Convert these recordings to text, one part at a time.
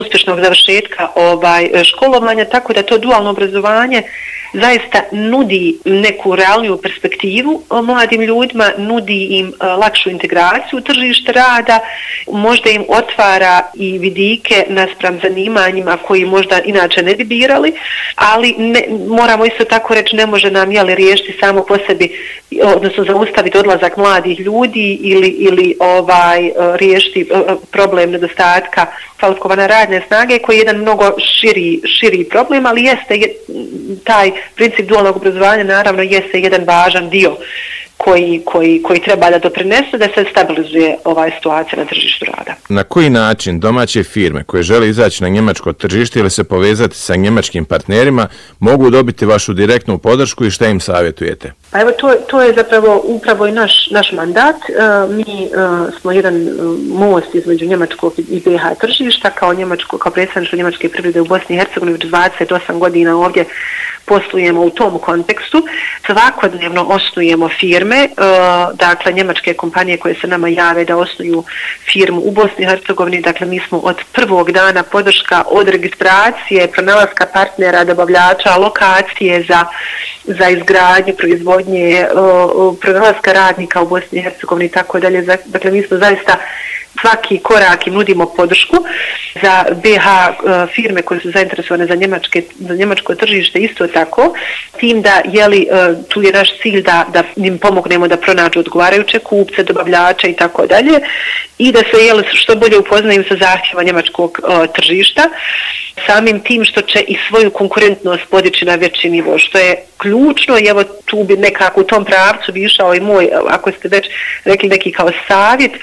uspješnog završetka školovanja, tako da to dualno obrazovanje zaista nudi neku realniju perspektivu mladim ljudima, nudi im lakšu integraciju u tržište rada, možda im otvara i vidike naspram zanimanjima koji možda inače ne bi birali, ali moramo isto tako reći, ne može nam riješiti samo po sebi, odnosno zaustaviti odlazak mladih ljudi ili riješiti problem nedostatka kvalifikovane radne snage koji je jedan mnogo širi problem, ali jeste taj princip dualnog obrazovanja naravno jeste jedan važan dio koji treba da doprinese da se stabilizuje situacija na tržištu rada. Na koji način domaće firme koje žele izaći na njemačko tržište ili se povezati sa njemačkim partnerima mogu dobiti vašu direktnu podršku i šta im savjetujete? Pa evo, to je zapravo upravo i naš mandat. Mi smo jedan most između njemačkog i BiH tržišta kao predstavništvo njemačke privrede u Bosni i Hercegovini već 28 godina ovdje poslujemo u tom kontekstu. Svakodnevno osnujemo firme, dakle njemačke kompanije koje se nama jave da osnuju firmu u Bosni i Hercegovini, dakle mi smo od prvog dana podrška od registracije, pronalaska partnera, dobavljača, lokacije za izgradnju, proizvodnje, pronalaska radnika u Bosni i Hercegovini i tako dalje. Dakle mi smo zaista svaki korak i nudimo podršku za BiH firme koje su zainteresovane za njemačko tržište isto tako, tim da tu je naš cilj da im pomognemo da pronađu odgovarajuće kupce, dobavljače i tako dalje i da se što bolje upoznaju sa zahtjeva njemačkog tržišta, samim tim što će i svoju konkurentnost podići na veći nivo, što je ključno i evo tu bi nekako u tom pravcu bi išao i moj, ako ste već rekli neki kao savjet,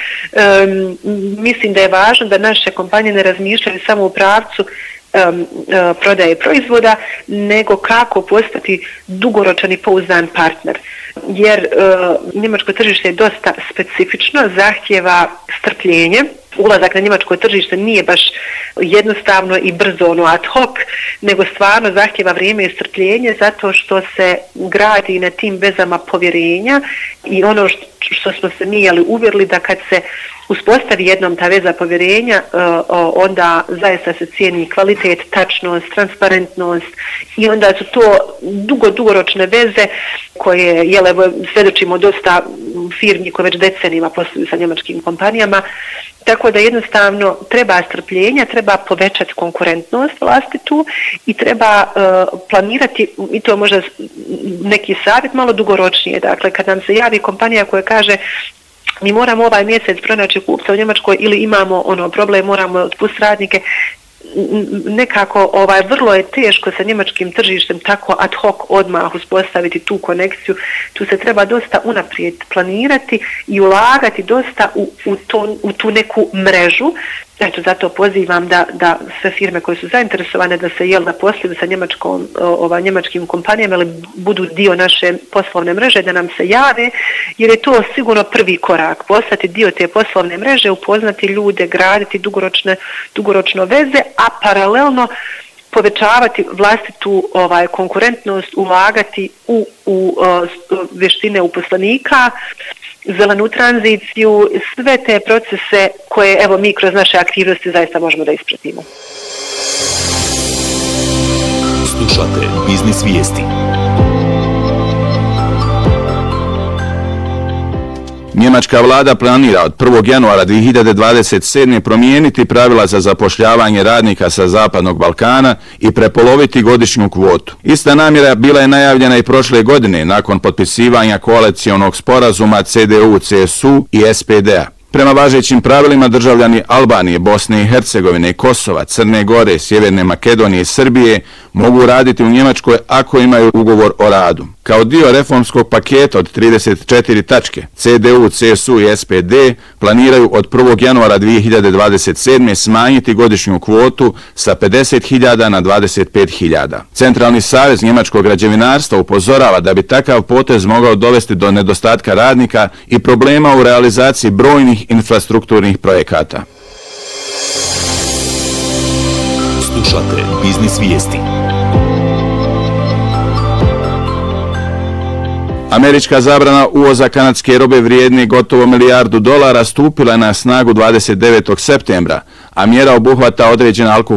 mislim da je važno da naše kompanije ne razmišljaju samo u pravcu prodaje proizvoda, nego kako postati dugoročan i pouzdan partner. Jer njemačko tržište je dosta specifično, zahtjeva strpljenje. Ulazak na njemačko tržište nije baš jednostavno i brzo ad hoc, nego stvarno zahtjeva vrijeme i strpljenje zato što se gradi na tim vezama povjerenja i ono što smo se mi uvjerili da kad se uspostavi jednom ta veza povjerenja, onda zaista se cijeni kvalitet, tačnost, transparentnost i onda su to dugoročne veze koje, svjedočimo dosta firmi koje već decenijima posluju sa njemačkim kompanijama, tako da jednostavno treba strpljenja, treba povećati konkurentnost vlastitu i treba planirati, i to možda neki savjet malo dugoročnije, dakle kad nam se javi kompanija koja kaže mi moramo ovaj mjesec pronaći kupca u Njemačkoj ili imamo problem, moramo otpustiti radnike, nekako vrlo je teško sa njemačkim tržištem tako ad hoc odmah uspostaviti tu konekciju. Tu se treba dosta unaprijed planirati i ulagati dosta u tu neku mrežu. Eto, zato pozivam da sve firme koje su zainteresovane da se da posluju sa njemačkim kompanijama ili budu dio naše poslovne mreže, da nam se jave, jer je to sigurno prvi korak, postati dio te poslovne mreže, upoznati ljude, graditi dugoročno veze, a paralelno povećavati vlastitu konkurentnost, ulagati u vještine uposlenika, zelenu tranziciju, sve te procese koje mi kroz naše aktivnosti zaista možemo da ispratimo. Slušate Biznis vijesti. Njemačka vlada planira od 1. januara 2027. promijeniti pravila za zapošljavanje radnika sa Zapadnog Balkana i prepoloviti godišnju kvotu. Ista namjera bila je najavljena i prošle godine nakon potpisivanja koalicionog sporazuma CDU-CSU i SPD-a. Prema važećim pravilima državljani Albanije, Bosne i Hercegovine, Kosova, Crne Gore, Sjeverne Makedonije i Srbije mogu raditi u Njemačkoj ako imaju ugovor o radu. Kao dio reformskog paketa od 34 tačke, CDU, CSU i SPD planiraju od 1. januara 2027. smanjiti godišnju kvotu sa 50.000 na 25.000. Centralni savez njemačkog građevinarstva upozorava da bi takav potez mogao dovesti do nedostatka radnika i problema u realizaciji brojnih infrastrukturnih projekata. Slušate Biznis vijesti. Američka zabrana uvoza kanadske robe vrijedne gotovo $1 milijardu stupila na snagu 29. septembra, a mjera obuhvata određena alkoholna